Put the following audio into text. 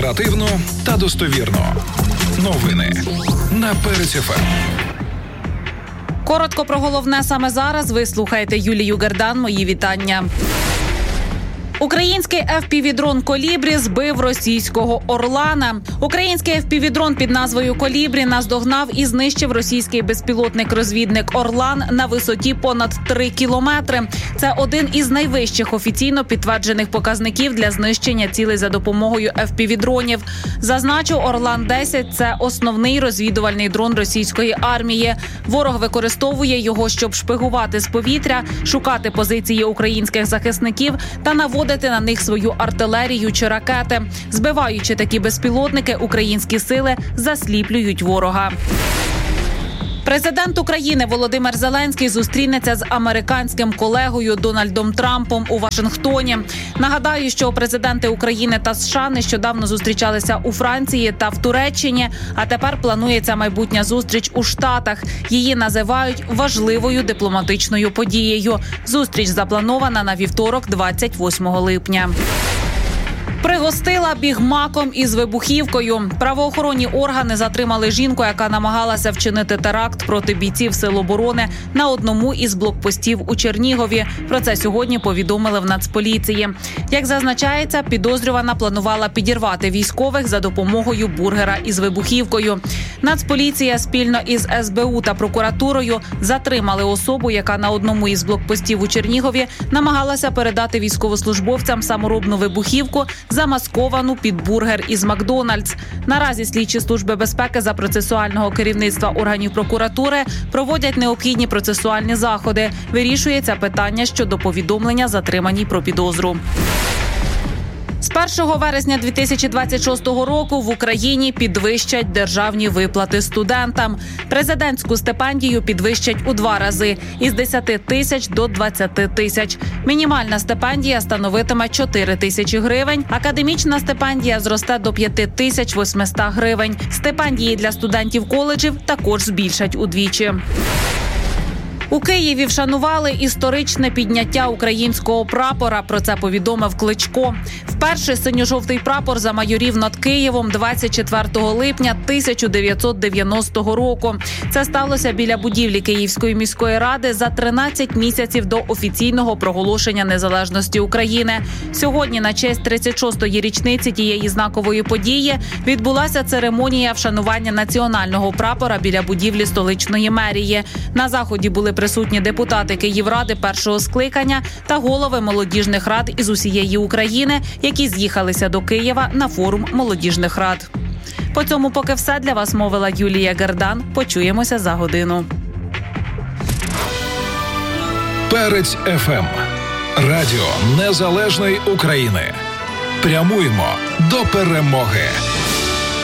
Оперативно та достовірно. Новини на Перець ФМ. Коротко про головне саме зараз. Ви слухаєте Юлію Гердан. Мої вітання. Український FPV-дрон «Колібрі» збив російського «Орлана». Український FPV-дрон під назвою «Колібрі» наздогнав і знищив російський безпілотник-розвідник «Орлан» на висоті понад 3 кілометри. Це один із найвищих офіційно підтверджених показників для знищення цілей за допомогою FPV-дронів. Зазначу, «Орлан-10» – це основний розвідувальний дрон російської армії. Ворог використовує його, щоб шпигувати з повітря, шукати позиції українських захисників та наводити на них свою артилерію чи ракети. Збиваючи такі безпілотники, українські сили засліплюють ворога. Президент України Володимир Зеленський зустрінеться з американським колегою Дональдом Трампом у Вашингтоні. Нагадаю, що президенти України та США нещодавно зустрічалися у Франції та в Туреччині, а тепер планується майбутня зустріч у Штатах. Її називають важливою дипломатичною подією. Зустріч запланована на вівторок, 28 липня. Пригостила бігмаком із вибухівкою. Правоохоронні органи затримали жінку, яка намагалася вчинити теракт проти бійців Сил оборони на одному із блокпостів у Чернігові. Про це сьогодні повідомили в Нацполіції. Як зазначається, підозрювана планувала підірвати військових за допомогою бургера із вибухівкою. Нацполіція спільно із СБУ та прокуратурою затримали особу, яка на одному із блокпостів у Чернігові намагалася передати військовослужбовцям саморобну вибухівку, замасковану під бургер із Макдональдс. Наразі слідчі служби безпеки за процесуального керівництва органів прокуратури проводять необхідні процесуальні заходи. Вирішується питання щодо повідомлення затриманій про підозру. З 1 вересня 2026 року в Україні підвищать державні виплати студентам. Президентську стипендію підвищать у 2 рази – із 10 тисяч до 20 тисяч. Мінімальна стипендія становитиме 4 тисячі гривень, академічна стипендія зросте до 5800 гривень. Стипендії для студентів коледжів також збільшать удвічі. У Києві вшанували історичне підняття українського прапора. Про це повідомив Кличко. Вперше синьо-жовтий прапор замайорів над Києвом 24 липня 1990 року. Це сталося біля будівлі Київської міської ради за 13 місяців до офіційного проголошення незалежності України. Сьогодні на честь 36-ї річниці тієї знакової події відбулася церемонія вшанування національного прапора біля будівлі столичної мерії. На заході були присутні депутати Київради першого скликання та голови молодіжних рад із усієї України, які з'їхалися до Києва на форум молодіжних рад. По цьому поки все. Для вас мовила Юлія Гердан. Почуємося за годину. Перець ФМ. Радіо Незалежної України. Прямуємо до перемоги.